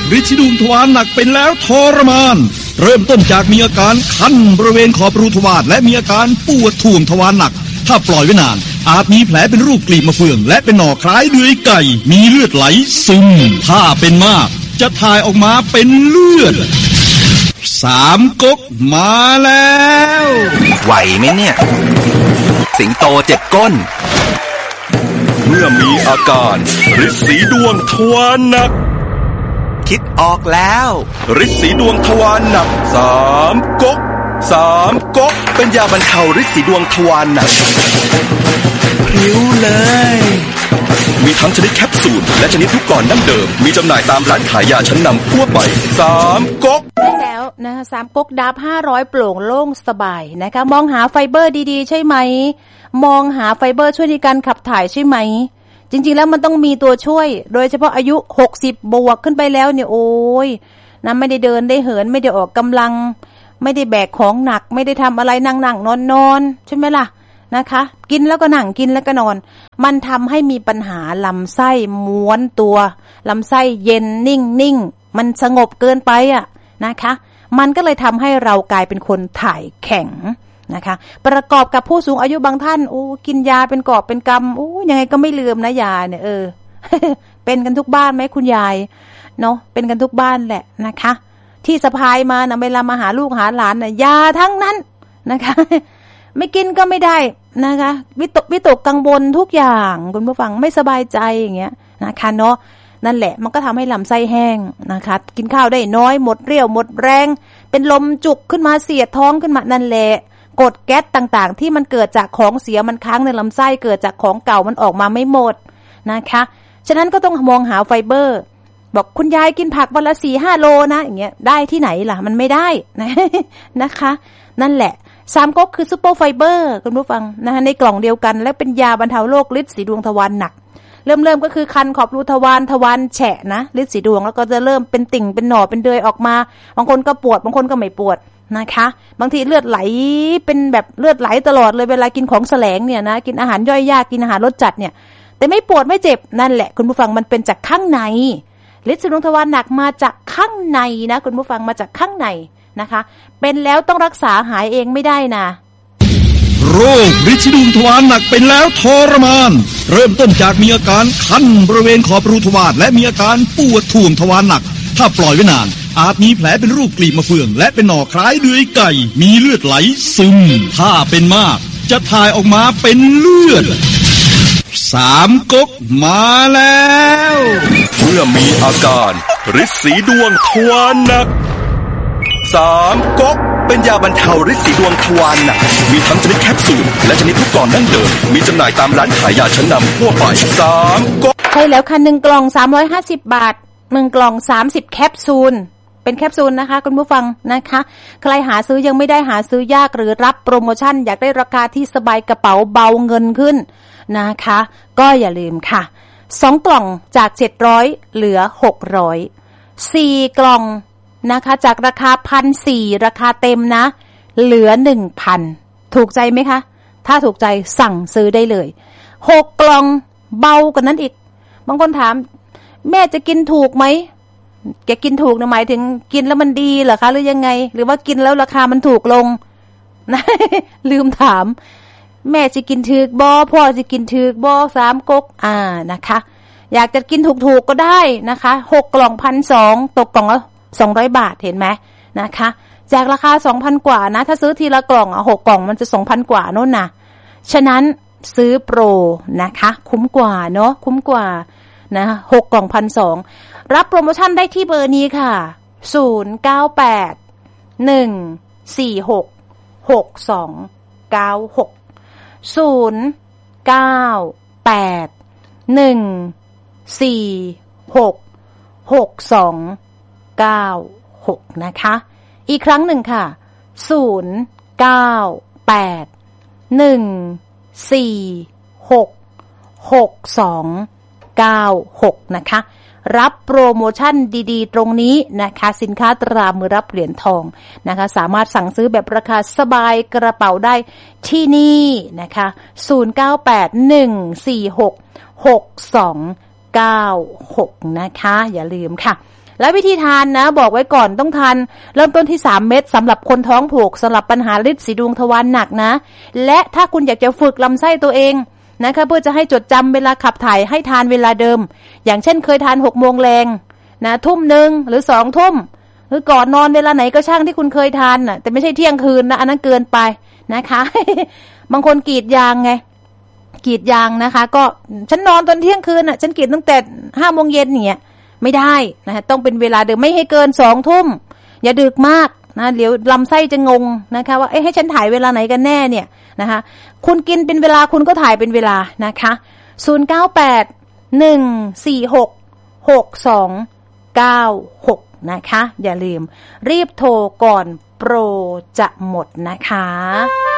ฤทธิ์สีดวงทวารหนักเป็นแล้วทรมานเริ่มต้นจากมีอาการคันบริเวณขอบรูทวารและมีอาการปวดท่วงทวารหนักถ้าปล่อยไว้นานอาจมีแผลเป็นรูปกลีบมะเฟืองและเป็นหน่อคล้ายเดือยไก่มีเลือดไหลซึมถ้าเป็นมากจะถ่ายออกมาเป็นเลือด3 ก๊กมาแล้วไหวไหมเนี่ยสิงโตเจ็บก้นเมื่อมีอาการฤทธิ์สีดวงทวารหนักคิดออกแล้วฤทธิ์สีดวงทวารหนัก3 ก๊ก3 ก๊กเป็นยาบรรเทาฤทธิ์สีดวงทวารหนักพริ้วเลยมีทั้งชนิดแคปซูลและชนิดลูกกลอนดั้งเดิมมีจำหน่ายตามร้านขายยาชั้นนำทั่วไป3 ก๊กได้แล้วนะคะ3 ก๊กดับ500โปร่งโล่งสบายนะคะมองหาไฟเบอร์ดีๆใช่ไหมมองหาไฟเบอร์ช่วยในการขับถ่ายใช่ไหมจริงๆแล้วมันต้องมีตัวช่วยโดยเฉพาะอายุ60บวกขึ้นไปแล้วเนี่ยโอ้ยนะไม่ได้เดินได้เหินไม่ได้ออกกำลังไม่ได้แบกของหนักไม่ได้ทำอะไรนั่งๆนอนๆใช่ไหมล่ะนะคะกินแล้วก็นั่งกินแล้วก็นอนมันทำให้มีปัญหาลำไส้ม้วนตัวลำไส้เย็นนิ่งมันสงบเกินไปอ่ะนะคะมันก็เลยทำให้เรากลายเป็นคนถ่ายแข็งนะคะประกอบกับผู้สูงอายุบางท่านโอ้กินยาเป็นกอบเป็นกำโอ้ยังไงก็ไม่ลืมนะยาเนี่ย เป็นกันทุกบ้านไหมคุณยายเนาะเป็นกันทุกบ้านแหละนะคะที่สะพายมานะเวลามาหาลูกหาหลานน่ะยาทั้งนั้นนะคะไม่กินก็ไม่ได้นะคะวิตกกังวลทุกอย่างคุณผู้ฟังไม่สบายใจอย่างเงี้ยนะคะเนาะนั่นแหละมันก็ทำให้ลำไส้แห้งนะคะกินข้าวได้น้อยหมดเรี่ยวหมดแรงเป็นลมจุกขึ้นมาเสียดท้องขึ้นมานั่นแหละกรดแก๊สต่างๆที่มันเกิดจากของเสียมันค้างในลำไส้เกิดจากของเก่ามันออกมาไม่หมดนะคะฉะนั้นก็ต้องมองหาไฟเบอร์บอกคุณยายกินผักวันละ 4-5 โลนะอย่างเงี้ยได้ที่ไหนล่ะมันไม่ได้นะคะนั่นแหละ3 ก๊กคือซุปเปอร์ไฟเบอร์คุณผู้ฟังนะคะในกล่องเดียวกันและเป็นยาบรรเทาโรคฤทธิ์สีดวงทวารหนักเริ่มก็คือคันขอบรูทวารแฉะนะฤทธิ์สีดวงแล้วก็จะเริ่มเป็นติ่งเป็นหน่อเป็นเดือยออกมาบางคนก็ปวดบางคนก็ไม่ปวดนะคะบางทีเลือดไหลเป็นแบบเลือดไหลตลอดเลยเวลากินของแสลงเนี่ยนะกินอาหารย่อยยากกินอาหารรสจัดเนี่ยแต่ไม่ปวดไม่เจ็บนั่นแหละคุณผู้ฟังมันเป็นจากข้างในฤทธิ์สีดวงทวารหนักมาจากข้างในนะคุณผู้ฟังมาจากข้างในนะคะเป็นแล้วต้องรักษาหายเองไม่ได้นะโรคฤทธิ์สีดวงทวารหนักเป็นแล้วทรมานเริ่มต้นจากมีอาการคันบริเวณขอบรูทวารและมีอาการปวดท่วงทวารหนักถ้าปล่อยไว้นานอาจมีแผลเป็นรูปกลีบมะเฟืองและเป็นหน่อคล้ายเดือยไก่มีเลือดไหลซึมถ้าเป็นมากจะถ่ายออกมาเป็นเลือด3 ก๊กมาแล้วเมื่อมีอาการฤทธิ์สีดวงทวารหนัก3 ก๊กเป็นยาบรรเทาฤทธิ์สีดวงทวารหนักมีทั้งชนิดแคปซูลและชนิดลูกกลอนดั้งเดิมมีจำหน่ายตามร้านขายยาชั้นนำทั่วไป3 ก๊กใช่แล้วค่ะ1 กล่อง350 บาท1 กล่อง30 แคปซูลเป็นแคปซูลนะคะคุณผู้ฟังนะคะใครหาซื้อยังไม่ได้หาซื้อยากหรือรับโปรโมชั่นอยากได้ราคาที่สบายกระเป๋าเบาเงินขึ้นนะคะก็อย่าลืมค่ะ2 กล่องจาก700เหลือ600 4 กล่องนะคะจากราคา 1,400 ราคาเต็มนะเหลือ 1,000 ถูกใจไหมคะถ้าถูกใจสั่งซื้อได้เลย6 กล่องเบากว่านั้นอีกบางคนถามแม่จะกินถูกไหมแกกินถูกนะหมายถึงกินแล้วมันดีเหรอคะหรือยังไงหรือว่ากินแล้วราคามันถูกลงนะลืมถามแม่จะกินถูกบ่พ่อจะกินถูกบ่3 ก๊กนะคะอยากจะกินถูกๆก็ได้นะคะ6 กล่อง 1,200 ตกกล่องละ200 บาทเห็นไหมนะคะจากราคา 2,000 กว่านะถ้าซื้อทีละกล่อง6 กล่องมันจะ 2,000 กว่าโน่นนะฉะนั้นซื้อโปรนะคะคุ้มกว่าเนาะคุ้มกว่านะ6 กล่อง 1,200 รับโปรโมชั่นได้ที่เบอร์นี้ค่ะ098 146 6296 098 146 6296นะคะอีกครั้งหนึ่งค่ะ098 146 6296นะคะรับโปรโมชั่นดีๆตรงนี้นะคะสินค้าตรามือรับเหรียญทองนะคะสามารถสั่งซื้อแบบราคาสบายกระเป๋าได้ที่นี่นะคะ0981466296นะคะอย่าลืมค่ะแล้ววิธีทานนะบอกไว้ก่อนต้องทานเริ่มต้นที่3เม็ดสำหรับคนท้องผูกสำหรับปัญหาฤทธิ์สีดวงทวารหนักนะและถ้าคุณอยากจะฝึกลำไส้ตัวเองนะคะเพื่อจะให้จดจำเวลาขับถ่ายให้ทานเวลาเดิมอย่างเช่นเคยทาน6 โมงแรงนะทุ่มนึงหรือ2 ทุ่มหรือก่อนนอนเวลาไหนก็ช่างที่คุณเคยทานน่ะแต่ไม่ใช่เที่ยงคืนนะอันนั้นเกินไปนะคะ บางคนกรีดยางไงกรีดยางนะคะก็ฉันนอนตอนเที่ยงคืนน่ะฉันกรีดตั้งแต่5 โมงเย็นเนี่ยไม่ได้นะต้องเป็นเวลาเดิมไม่ให้เกิน2 ทุ่มอย่าดึกมากนะเดี๋ยวลำไส้จะงงนะคะว่าให้ฉันถ่ายเวลาไหนกันแน่เนี่ยนะคะคุณกินเป็นเวลาคุณก็ถ่ายเป็นเวลานะคะ0981466296นะคะอย่าลืมรีบโทรก่อนโปรจะหมดนะคะ